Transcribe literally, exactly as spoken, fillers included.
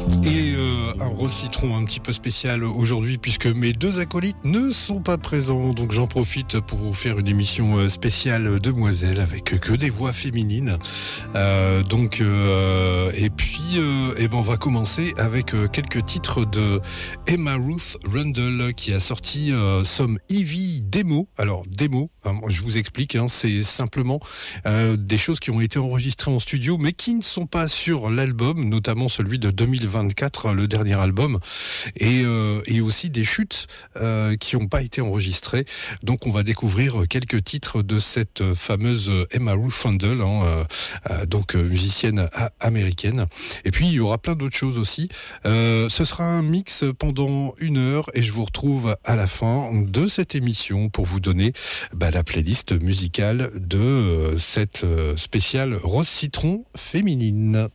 Et euh, un rose citron un petit peu spécial aujourd'hui puisque mes deux acolytes ne sont pas présents. Donc j'en profite pour vous faire une émission spéciale Demoiselles avec que des voix féminines. Euh, donc euh, et puis euh, et ben on va commencer avec quelques titres de Emma Ruth Rundle qui a sorti euh, Some Heavy Demo. Alors démo, hein, je vous explique, hein, c'est simplement euh, des choses qui ont été enregistrées en studio mais qui ne sont pas sur l'album, notamment celui de deux mille vingt-quatre, le dernier album, et, euh, et aussi des chutes euh, qui n'ont pas été enregistrées. Donc on va découvrir quelques titres de cette fameuse Emma Ruth Rundle, hein, euh, donc musicienne américaine. Et puis il y aura plein d'autres choses aussi. Euh, ce sera un mix pendant une heure et je vous retrouve à la fin de cette émission pour vous donner bah, la playlist musicale de euh, cette euh, spéciale Rose Citron féminine.